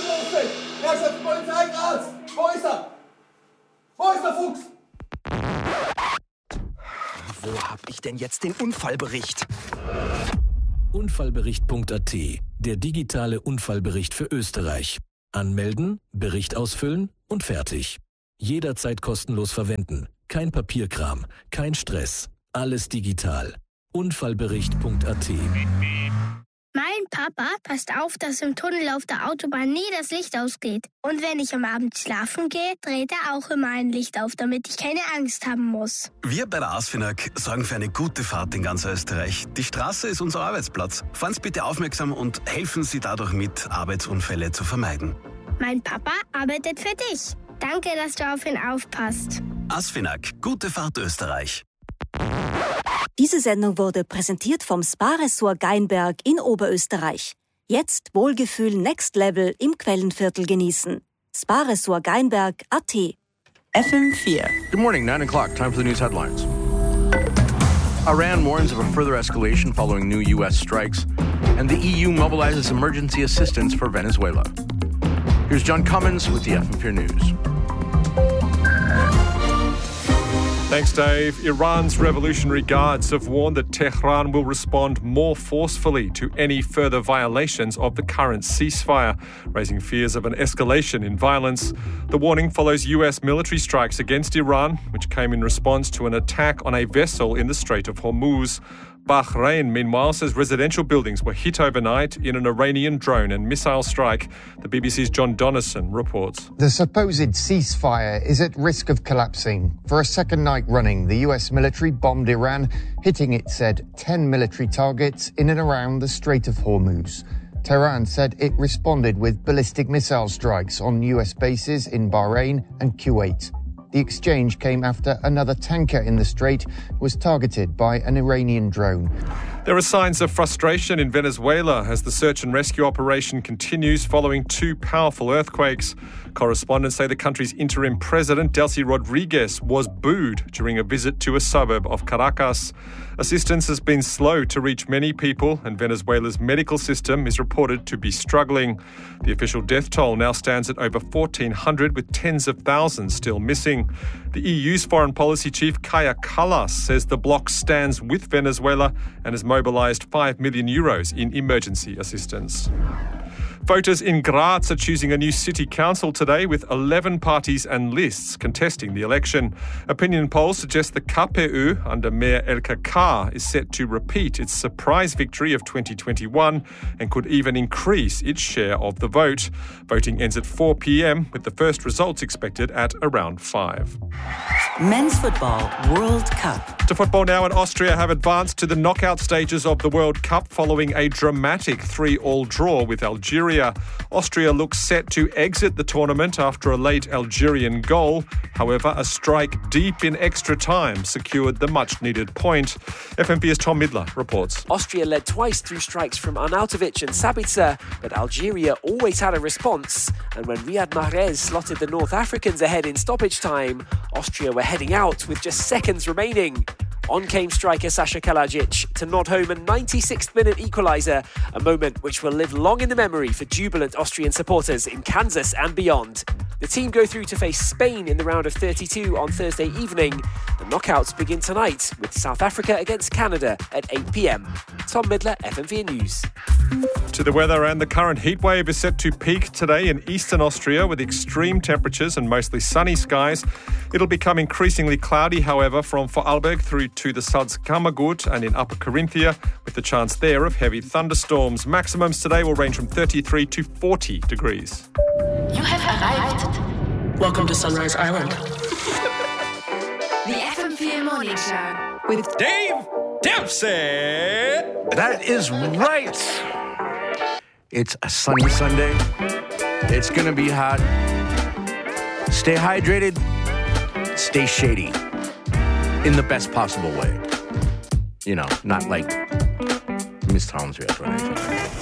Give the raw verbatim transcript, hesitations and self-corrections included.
Losfeld! Herrschaft Polizei Graz! Wo ist er? Wo ist der Fuchs? Wo hab ich denn jetzt den Unfallbericht? Unfallbericht Punkt a t, der digitale Unfallbericht für Österreich. Anmelden, Bericht ausfüllen und fertig. Jederzeit kostenlos verwenden. Kein Papierkram, kein Stress. Alles digital. Unfallbericht Punkt a t. Mein Papa passt auf, dass im Tunnel auf der Autobahn nie das Licht ausgeht. Und wenn ich am Abend schlafen gehe, dreht er auch immer ein Licht auf, damit ich keine Angst haben muss. Wir bei der ASFINAG sorgen für eine gute Fahrt in ganz Österreich. Die Straße ist unser Arbeitsplatz. Fahren Sie bitte aufmerksam und helfen Sie dadurch mit, Arbeitsunfälle zu vermeiden. Mein Papa arbeitet für dich. Danke, dass du auf ihn aufpasst. ASFINAG, gute Fahrt Österreich. Diese Sendung wurde präsentiert vom Spa-Ressort Geinberg in Oberösterreich. Jetzt Wohlgefühl Next Level im Quellenviertel genießen. Spa-Ressort Geinberg Punkt a t. F M vier. Good morning, nine o'clock. Time for the news headlines. Iran warns of a further escalation following new U S strikes, and the E U mobilizes emergency assistance for Venezuela. Here's John Cummins with the F M vier News. Thanks, Dave. Iran's Revolutionary Guards have warned that Tehran will respond more forcefully to any further violations of the current ceasefire, raising fears of an escalation in violence. The warning follows U S military strikes against Iran, which came in response to an attack on a vessel in the Strait of Hormuz. Bahrain, meanwhile, says residential buildings were hit overnight in an Iranian drone and missile strike. The B B C's John Donnison reports. The supposed ceasefire is at risk of collapsing. For a second night running, the U S military bombed Iran, hitting, it said, ten military targets in and around the Strait of Hormuz. Tehran said it responded with ballistic missile strikes on U S bases in Bahrain and Kuwait. The exchange came after another tanker in the strait was targeted by an Iranian drone. There are signs of frustration in Venezuela as the search and rescue operation continues following two powerful earthquakes. Correspondents say the country's interim president, Delcy Rodriguez, was booed during a visit to a suburb of Caracas. Assistance has been slow to reach many people, and Venezuela's medical system is reported to be struggling. The official death toll now stands at over fourteen hundred, with tens of thousands still missing. The E U's foreign policy chief, Kaja Kallas, says the bloc stands with Venezuela and has mobilised five million euros in emergency assistance. Voters in Graz are choosing a new city council today with eleven parties and lists contesting the election. Opinion polls suggest the K P U under Mayor Elke K is set to repeat its surprise victory of twenty twenty-one and could even increase its share of the vote. Voting ends at four p.m. with the first results expected at around five. Men's Football World Cup. To football now, and Austria have advanced to the knockout stages of the World Cup following a dramatic three-all draw with Algeria. Austria looks set to exit the tournament after a late Algerian goal. However, a strike deep in extra time secured the much-needed point. F M V's Tom Midler reports. Austria led twice through strikes from Arnautovic and Sabitzer, but Algeria always had a response. And when Riyad Mahrez slotted the North Africans ahead in stoppage time, Austria were heading out with just seconds remaining. On came striker Sasha Kalajic to nod home a ninety-sixth minute equaliser, a moment which will live long in the memory for jubilant Austrian supporters in Kansas and beyond. The team go through to face Spain in the round of thirty-two on Thursday evening. The knockouts begin tonight with South Africa against Canada at eight p.m. Tom Midler, F M V News. To the weather, and the current heatwave is set to peak today in eastern Austria with extreme temperatures and mostly sunny skies. It'll become increasingly cloudy, however, from Vorarlberg through to the Salzkammergut and in Upper Carinthia, with the chance there of heavy thunderstorms. Maximums today will range from thirty-three to forty degrees. You have arrived. Welcome to Sunrise Island. The F M four Morning Show with Dave Dempsey. That is right. It's a sunny Sunday. It's going to be hot. Stay hydrated. Stay shady. In the best possible way. You know, not like Miss Townsville or anything.